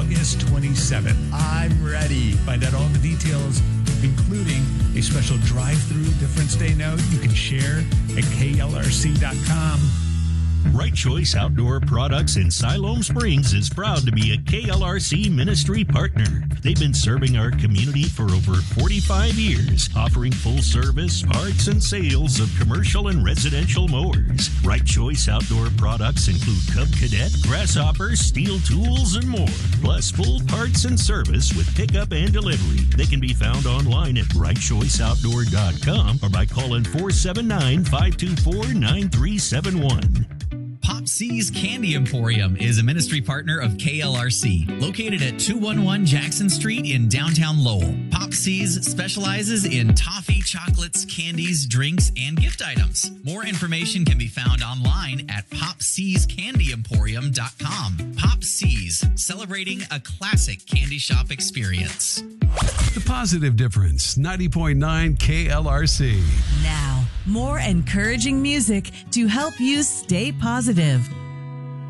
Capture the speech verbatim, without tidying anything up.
August twenty-seventh. I'm ready. Find out all the details, including a special drive-through Difference Day note you can share at K L R C dot com. Right Choice Outdoor Products in Siloam Springs is proud to be a K L R C ministry partner. They've been serving our community for over forty-five years, offering full service, parts, and sales of commercial and residential mowers. Right Choice Outdoor Products include Cub Cadet, Grasshopper, steel tools, and more. Plus full parts and service with pickup and delivery. They can be found online at right choice outdoor dot com or by calling four seven nine, five two four, nine three seven one. Pop C's Candy Emporium is a ministry partner of K L R C, located at two eleven Jackson Street in downtown Lowell. Pop C's specializes in toffee, chocolates, candies, drinks, and gift items. More information can be found online at pop sees candy emporium dot com. Pop C's, celebrating a classic candy shop experience. The Positive Difference, ninety point nine K L R C. Now, more encouraging music to help you stay positive.